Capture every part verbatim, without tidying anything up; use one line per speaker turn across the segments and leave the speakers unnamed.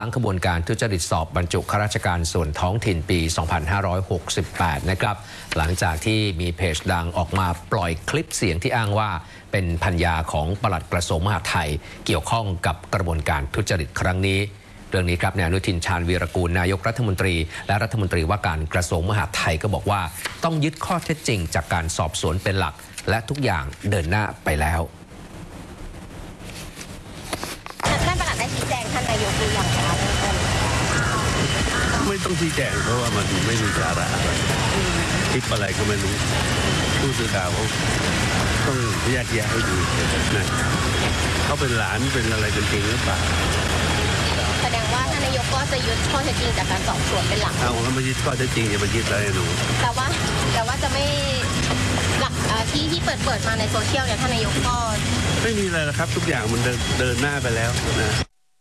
ตั้งขบวนการทุจริตสอบบรรจุข้าราชการส่วนท้องถิ่นปี สองพันห้าร้อยหกสิบแปด นะครับหลังจากที่มีเพจดังออกมาปล่อยคลิปเสียงที่อ้างว่าเป็นภรรยาของปลัดกระทรวงมหาดไทยเกี่ยวข้องกับกระบวนการทุจริตครั้งนี้เรื่องนี้ครับนายอนุทินชาญวีรกูลนายกรัฐมนตรีและรัฐมนตรีว่าการกระทรวงมหาดไทยก็บอกว่าต้องยึดข้อเท็จจริงจากการสอบสวนเป็นหลักและทุกอย่างเดินหน้าไปแล้ว
ท่านประหลัดได้ชี้แจงท่านนายกหรือยังคะ
ไม่ต้องชี้แจงเพราะว่ามันไม่มีสาระอะไรคลิปอะไรก็ไม่รู้ผู้สื่อข่าวเขาต้องแยกแยะให้ดูนะเขาเป็นหลานเป็นอะไรเป็นจริงหรือเปล่า
แสดงว่าท่านนายกก็จะยึดข้อเท็จจริงจากการสอบสวนเป็นหลัก
เอาถ้าไม่ยึดข้อเท็จจริงอย่าไปยึดอะไรหนู
แต่ว่าแต่ว่าจะไม่หลักที่ที่เปิดเปิดมาในโซเชียลเนี่ยท่านนายกก็
ไม่มีอะไรนะครับทุกอย่างมันเดินเดินหน้าไปแล้วนะ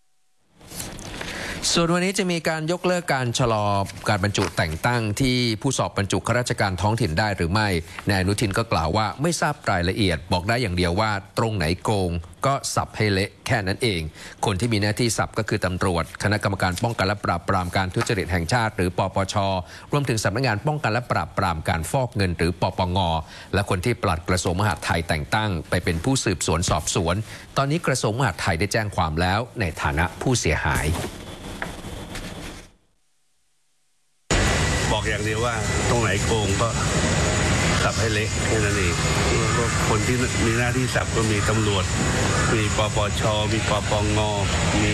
ส่วนวันนี้จะมีการยกเลิกการชะลอการบรรจุแต่งตั้งที่ผู้สอบบรรจุข้าราชการท้องถิ่นได้หรือไม่นายอนุทินก็กล่าวว่าไม่ทราบรายละเอียดบอกได้อย่างเดียวว่าตรงไหนโกงก็สับให้เละแค่นั้นเองคนที่มีหน้าที่สับก็คือตำรวจคณะกรรมการป้องกันและปราบปรามการทุจริตแห่งชาติหรือปปช.รวมถึงสำนักงานป้องกันและปราบปรามการฟอกเงินหรือปปง.และคนที่ปลัดกระทรวงมหาดไทยแต่งตั้งไปเป็นผู้สืบสวนสอบสวนตอนนี้กระทรวงมหาดไทยได้แจ้งความแล้วในฐานะผู้เสียหาย
บอกอย่างเดียวว่าตรงไหนโกงก็สับให้เละแค่นั้นเองก็คนที่มีหน้าที่สับก็มีตำรวจมีปปชมีปปงมี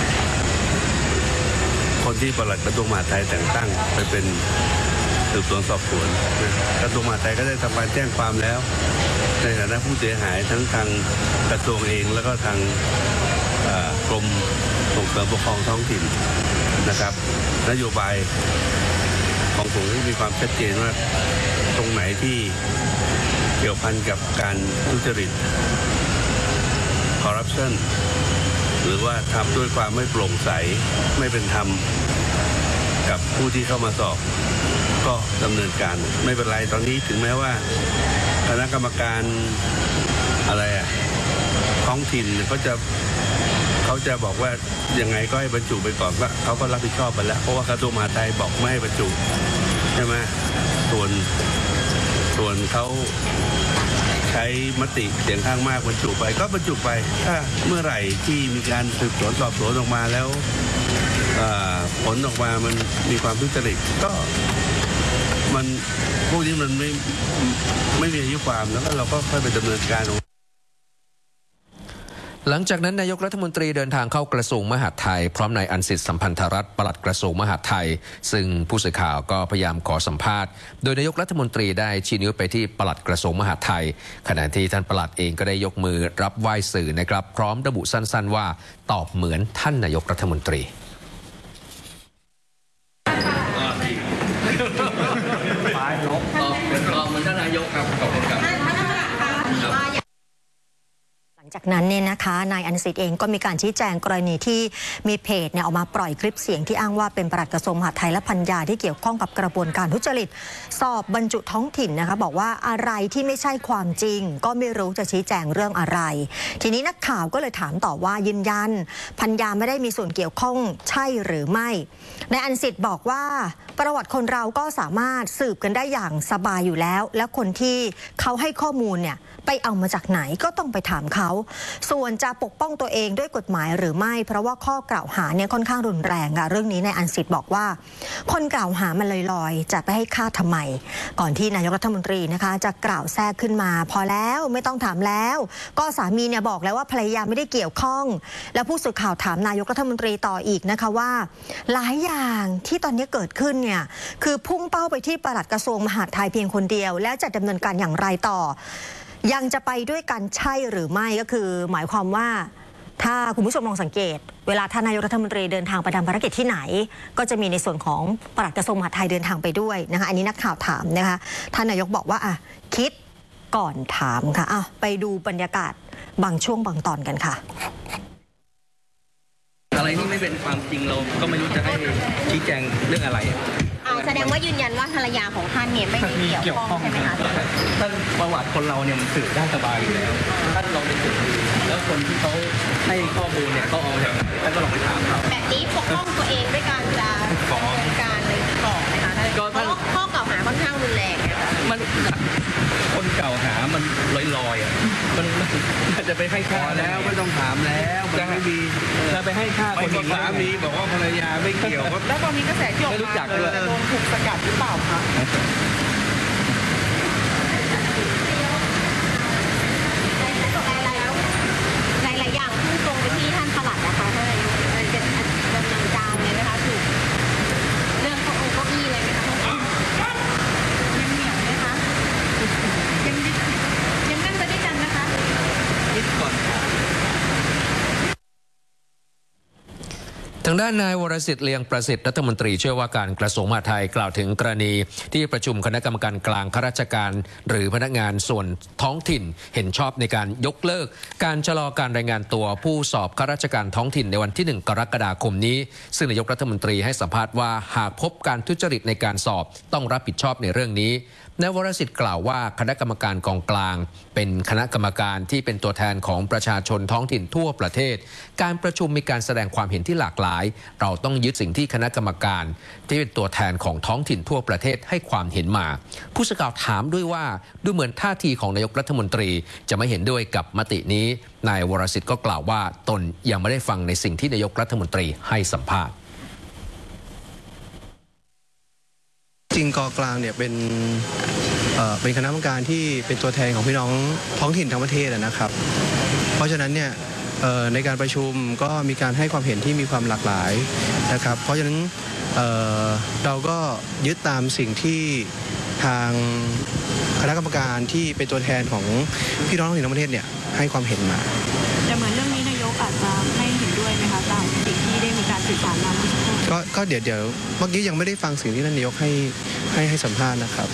คนที่ปลัดกระทรวงมหาดไทยแต่งตั้งไปเป็นสืบสวนสอบสวนกระทรวงมหาดไทยก็ได้ทำการแจ้งความแล้วในฐานะผู้เสียหายทั้งทางกระทรวงเองแล้วก็ทางกรมส่งเสริมปกครองท้องถิ่นนะครับนโยบายของผมที่มีความชัดเจนว่าตรงไหนที่เกี่ยวพันกับการทุจริตคอร์รัปชันหรือว่าทำด้วยความไม่โปร่งใสไม่เป็นธรรมกับผู้ที่เข้ามาสอบก็ดำเนินการไม่เป็นไรตอนนี้ถึงแม้ว่าคณะกรรมการอะไรอะท้องถิ่นก็จะเขาจะบอกว่ายังไงก็ให้บรรจุไปก่อนว่าเขาก็รับผิดชอบไปแล้วเพราะว่ากระทรวงมหาดไทยบอกไม่ให้บรรจุใช่ไหมส่วนส่วนเขาใช้มติเสียงข้างมากบรรจุไปก็บรรจุไปถ้าเมื่อไหร่ที่มีการสืบสวนสอบสวนออกมาแล้วผลออกมามันมีความทุจริตก็มันพวกนี้มันไม่ไม่มีอายุความแล้วก็เราก็ค่อยไปดำเนินการ
หลังจากนั้นนายกรัฐมนตรีเดินทางเข้ากระทรวงมหาดไทยพร้อมนายอันสิทธิ์สัมพันธรัฐปลัดกระทรวงมหาดไทยซึ่งผู้สื่อข่าวก็พยายามขอสัมภาษณ์โดยนายกรัฐมนตรีได้ชี้นิ้วไปที่ปลัดกระทรวงมหาดไทยขณะที่ท่านปลัดเองก็ได้ยกมือรับไหว้สื่อนะครับพร้อมระบุสั้นๆว่าตอบเหมือนท่านนายกรัฐมนตรี
ตอบเหมือนท่านนายกครับขอบคุณครับ
หลังจากนั้นเนี่ยนะคะนายอนุสิทธิ์เองก็มีการชี้แจงกรณีที่มีเพจเนี่ยออกมาปล่อยคลิปเสียงที่อ้างว่าเป็นปลัดกระทรวงมหาดไทยและภรรยาที่เกี่ยวข้องกับกระบวนการทุจริตสอบบรรจุท้องถิ่นนะคะบอกว่าอะไรที่ไม่ใช่ความจริงก็ไม่รู้จะชี้แจงเรื่องอะไรทีนี้นักข่าวก็เลยถามต่อว่ายืนยันภรรยาไม่ได้มีส่วนเกี่ยวข้องใช่หรือไม่นายอนุสิทธิ์บอกว่าประวัติคนเราก็สามารถสืบกันได้อย่างสบายอยู่แล้วและคนที่เขาให้ข้อมูลเนี่ยไปเอามาจากไหนก็ต้องไปถามเขาส่วนจะปกป้องตัวเองด้วยกฎหมายหรือไม่เพราะว่าข้อกล่าวหาเนี่ยค่อนข้างรุนแรงค่ะเรื่องนี้นายอันสิทธิ์บอกว่าคนกล่าวหามันลอยๆจะไปให้ฆ่าทำไมก่อนที่นายกรัฐมนตรีนะคะจะกล่าวแทรกขึ้นมาพอแล้วไม่ต้องถามแล้วก็สามีเนี่ยบอกแล้วว่าภรรยาไม่ได้เกี่ยวข้องแล้วผู้สื่อข่าวถามนายกรัฐมนตรีต่ออีกนะคะว่าหลายอย่างที่ตอนนี้เกิดขึ้นเนี่ยคือพุ่งเป้าไปที่ปลัดกระทรวงมหาดไทยเพียงคนเดียวแล้วจะดำเนินการอย่างไรต่อยังจะไปด้วยกันใช่หรือไม่ก็คือหมายความว่าถ้าคุณผู้ชมลองสังเกตเวลาท่านนายกรัฐมนตรีเดินทางไปทำภารกิจที่ไหนก็จะมีในส่วนของปลัดกระทรวงมหาดไทยเดินทางไปด้วยนะคะอันนี้นักข่าวถามนะคะท่านนายกบอกว่าอ่ะคิดก่อนถามค่ะอ่ะไปดูบรรยากาศบางช่วงบางตอนกันค่ะ
อะไรที่ไม่เป็นความจริงเราก็ไม่รู้จะให้ชี้แจงเรื่องอะไร
แสดงว่ายืนยันว่าภรรยาของท่านเนี่ยไม่ได้เกี่ยวข้องใช่ไหมคะ
ท่านประวัติคนเราเนี่ยมันสืบได้สบายอยู่แล้วท่านลองไปสืบดูแล้วคนที่เขาให้ข้อมูลเนี่ยเขาเอามาจากไหนท่านก็ลองไปถามเขา
แบบนี้ปกป้องตัวเองด้วยการจะดำเนินการเลยก่อนนะคะเพราะข้อกล่าวหาค่อนข้างรุนแรงเนี่ยค่ะ
มันคนเก่าหามันลอยๆอ่ะมันมันจะไปให้
พ
ค่า
อแล้วไม่ต้องถามแล้วมันไม่มี
จะไปให้ค่า
ไม่
คน
มี
อื่น
สามีบอกว่าภรรยาไม่เกี่ยวก็
แล้วตอนนี้กระแสที่ออก
ไม่รู้
มา
จัก
เล
ด้วย
ยโดนถูกสกัดหรือเปล่าคะ
หลายๆอย่างพุ่งตรงไปที่ท่านปลัดนะคะท่านนายกเอ่อจะดำเนินการเลยนะคะถูกเรื่องขององค์เก้าอี้เลยไหมคะยังเหนียวไหมคะยังยึดยังนั่งไปด้วยกันนะคะ
คิดก่อน
ทางด้านนายวรสิทธิ์เลียงประสิทธิ์รัฐมนตรีเชื่อว่าการกระทรวงมหาดไทยกล่าวถึงกรณีที่ประชุมคณะกรรมการกลางข้าราชการ หรือพนักงานส่วนท้องถิ่นเห็นชอบในการยกเลิกการชะลอการรายงานตัวผู้สอบข้าราชการท้องถิ่นในวันที่หนึ่งกรกฎาคมนี้ซึ่งนายกรัฐมนตรีให้สัมภาษณ์ว่าหากพบการทุจริตในการสอบต้องรับผิดชอบในเรื่องนี้นายวรสิทธิ์กล่าวว่าคณะกรรมการกองกลางเป็นคณะกรรมการที่เป็นตัวแทนของประชาชนท้องถิ่นทั่วประเทศการประชุมมีการแสดงความเห็นที่หลากหลายเราต้องยึดสิ่งที่คณะกรรมการที่เป็นตัวแทนของท้องถิ่นทั่วประเทศให้ความเห็นมาผู้สื่อข่าวถามด้วยว่าดูเหมือนท่าทีของนายกรัฐมนตรีจะไม่เห็นด้วยกับมตินี้นายวรสิทธิ์ก็กล่าวว่าตนยังไม่ได้ฟังในสิ่งที่นายกรัฐมนตรีให้สัมภาษณ์
จริงกกลางเนี่ยเป็นเอ่อเป็นคณะกรรมการที่เป็นตัวแทนของพี่น้องท้องถิ่นทั้งประเทศนะครับเพราะฉะนั้นเนี่ยเอ่อในการประชุมก็มีการให้ความเห็นที่มีความหลากหลายนะครับเพราะฉะนั้นเอ่อเราก็ยึดตามสิ่งที่ทางคณะกรรมการที่เป็นตัวแทนของพี่น้องท้องถิ่นทั้งประเทศเนี่ยให้ความเห็นมา
แต่เหมือนเรื่องนี้นายกอาจจะไม่เห็นด้วยไหมคะตามสิ่งที่ได้มีการสื่อสารมาเมื่อสักครู่
ก็ก็เดี๋ยวเดี๋ยวเมื่อกี้ยังไม่ได้ฟังสิ่งที่ท่านนายกให้ให้ให้สัมภาษณ์นะครับ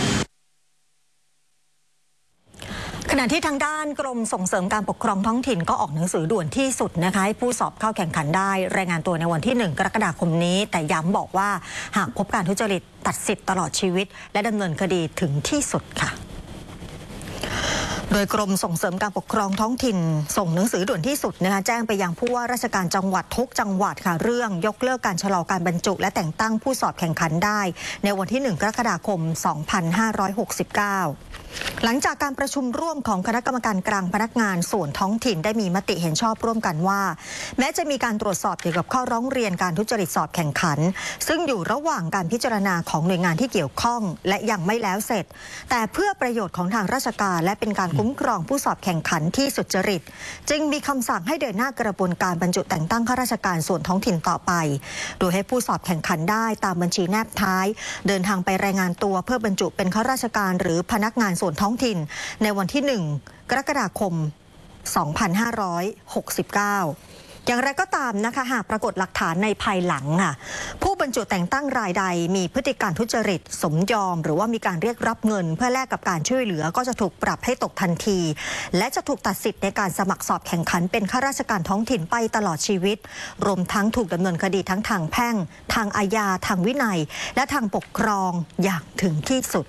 ขณะที่ทางด้านกรมส่งเสริมการปกครองท้องถิ่นก็ออกหนังสือด่วนที่สุดนะคะให้ผู้สอบเข้าแข่งขันได้รายงานตัวในวันที่หนึ่งกรกฎาคมนี้แต่ย้ำบอกว่าหากพบการทุจริตตัดสิทธิ์ตลอดชีวิตและดำเนินคดีถึงที่สุดค่ะโดยกรมส่งเสริมการปกครองท้องถิ่นส่งหนังสือด่วนที่สุดนะคะแจ้งไปยังผู้ว่าราชการจังหวัดทุกจังหวัดค่ะเรื่องยกเลิกการชะลอการบรรจุและแต่งตั้งผู้สอบแข่งขันได้ในวันที่หนึ่งกรกฎาคมสองพันห้าร้อยหกสิบเก้าหลังจากการประชุมร่วมของคณะกรรมการกลางพนักงานส่วนท้องถิ่นได้มีมติเห็นชอบร่วมกันว่าแม้จะมีการตรวจสอบเกี่ยวกับข้อร้องเรียนการทุจริตสอบแข่งขันซึ่งอยู่ระหว่างการพิจารณาของหน่วยงานที่เกี่ยวข้องและยังไม่แล้วเสร็จแต่เพื่อประโยชน์ของทางราชการและเป็นการคุ้มครองผู้สอบแข่งขันที่สุจริตจึงมีคำสั่งให้เดินหน้ากระบวนการบรรจุแต่งตั้งข้าราชการส่วนท้องถิ่นต่อไปโดยให้ผู้สอบแข่งขันได้ตามบัญชีแนบท้ายเดินทางไปรายงานตัวเพื่อบรรจุเป็นข้าราชการหรือพนักงานส่วนท้องถิ่นในวันที่หนึ่งกรกฎาคมสองพันห้าร้อยหกสิบเก้าอย่างไรก็ตามนะคะหากปรากฏหลักฐานในภายหลังค่ะผู้บรรจุแต่งตั้งรายใดมีพฤติการทุจริตสมยอมหรือว่ามีการเรียกรับเงินเพื่อแลกกับการช่วยเหลือก็จะถูกปรับให้ตกทันทีและจะถูกตัดสิทธิ์ในการสมัครสอบแข่งขันเป็นข้าราชการท้องถิ่นไปตลอดชีวิตรวมทั้งถูกดำเนินคดีทั้งทางแพ่งทางอาญาทางวินัยและทางปกครองอย่างถึงที่สุด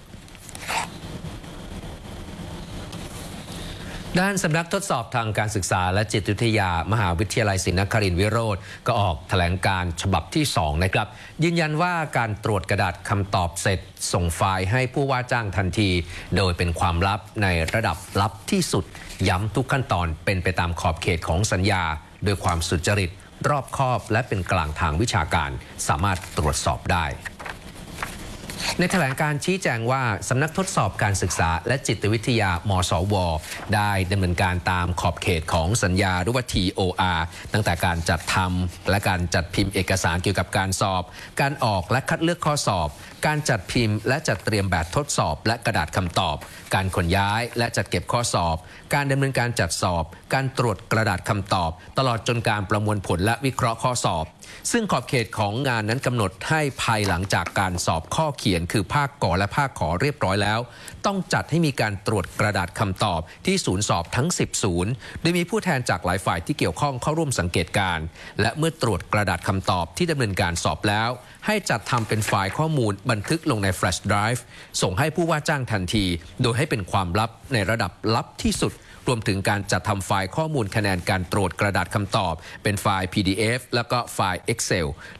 ด้านสำนักทดสอบทางการศึกษาและจิตวิทยามหาวิทยาลัยศรีนครินทร์วิโรธก็ออกแถลงการฉบับที่สองนะครับยืนยันว่าการตรวจกระดาษคำตอบเสร็จส่งไฟล์ให้ผู้ว่าจ้างทันทีโดยเป็นความลับในระดับลับที่สุดย้ำทุกขั้นตอนเป็นไปตามขอบเขตของสัญญาโดยความสุจริตรอบคอบและเป็นกลางทางวิชาการสามารถตรวจสอบได้ในแถลงการชี้แจงว่าสำนักทดสอบการศึกษาและจิตวิทยามสว.ได้ดำเนินการตามขอบเขตของสัญญาหรือว่า ที โอ อาร์ ตั้งแต่การจัดทำและการจัดพิมพ์เอกสารเกี่ยวกับการสอบการออกและคัดเลือกข้อสอบการจัดพิมพ์และจัดเตรียมแบบทดสอบและกระดาษคำตอบการขนย้ายและจัดเก็บข้อสอบการดำเนินการจัดสอบการตรวจกระดาษคำตอบตลอดจนการประมวลผลและวิเคราะห์ข้อสอบซึ่งขอบเขตของงานนั้นกำหนดให้ภายหลังจากการสอบข้อเขียนคือภาคกอและภาคขอเรียบร้อยแล้วต้องจัดให้มีการตรวจกระดาษคำตอบที่ศูนย์สอบทั้งสิบศูนย์โดยมีผู้แทนจากหลายฝ่ายที่เกี่ยวข้องเข้าร่วมสังเกตการณ์และเมื่อตรวจกระดาษคำตอบที่ดำเนินการสอบแล้วให้จัดทำเป็นไฟล์ข้อมูลบันทึกลงใน Flash Drive ส่งให้ผู้ว่าจ้างทันทีโดยให้เป็นความลับในระดับลับที่สุดรวมถึงการจัดทำไฟล์ข้อมูลคะแนนการตรวจกระดาษคำตอบเป็นไฟล์ พี ดี เอฟ แล้วก็ไฟล์ Excel